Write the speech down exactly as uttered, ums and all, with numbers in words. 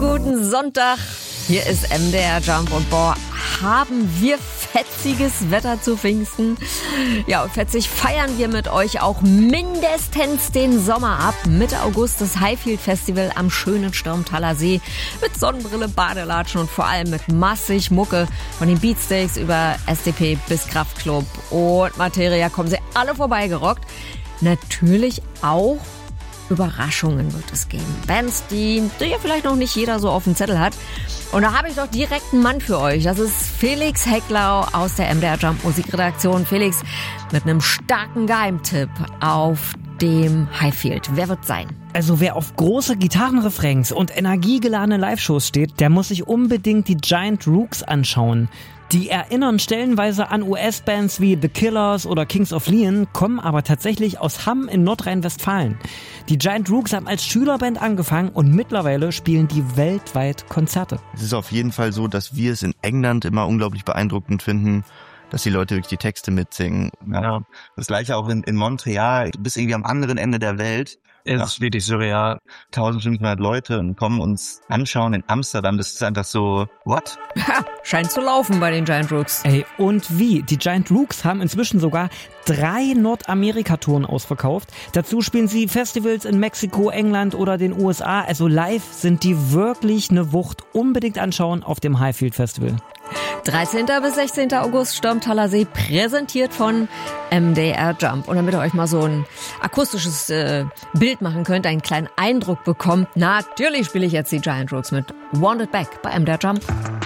guten Sonntag. Hier ist M D R Jump und boah, haben wir fetziges Wetter zu Pfingsten. Ja, und fetzig feiern wir mit euch auch mindestens den Sommer ab. Mitte August das Highfield Festival am schönen Sturmtaler See mit Sonnenbrille, Badelatschen und vor allem mit massig Mucke. Von den Beatsteaks über S D P bis Kraftklub und Materia kommen sie alle vorbeigerockt. Natürlich auch Überraschungen wird es geben. Bands, die, die ja vielleicht noch nicht jeder so auf dem Zettel hat. Und da habe ich doch direkt einen Mann für euch. Das ist Felix Hecklau aus der M D R Jump Musikredaktion. Felix mit einem starken Geheimtipp auf dem Highfield. Wer wird sein? Also wer auf große Gitarrenrefrains und energiegeladene Live-Shows steht, der muss sich unbedingt die Giant Rooks anschauen. Die erinnern stellenweise an U S-Bands wie The Killers oder Kings of Leon, kommen aber tatsächlich aus Hamm in Nordrhein-Westfalen. Die Giant Rooks haben als Schülerband angefangen und mittlerweile spielen die weltweit Konzerte. Es ist auf jeden Fall so, dass wir es in England immer unglaublich beeindruckend finden, dass die Leute wirklich die Texte mitsingen. Ja, das gleiche auch in, in Montreal. Du bist irgendwie am anderen Ende der Welt. Es ja. ist wirklich surreal. eintausendfünfhundert Leute und kommen uns anschauen in Amsterdam. Das ist einfach so, what? Ha, scheint zu laufen bei den Giant Rooks. Ey, und wie? Die Giant Rooks haben inzwischen sogar drei Nordamerika-Touren ausverkauft. Dazu spielen sie Festivals in Mexiko, England oder den U S A. Also live sind die wirklich eine Wucht. Unbedingt anschauen auf dem Highfield Festival. dreizehnten bis sechzehnten August, Sturmtaler See, präsentiert von M D R Jump. Und damit ihr euch mal so ein akustisches äh, Bild machen könnt, einen kleinen Eindruck bekommt, natürlich spiele ich jetzt die Giant Rooks mit Want It Back bei M D R Jump.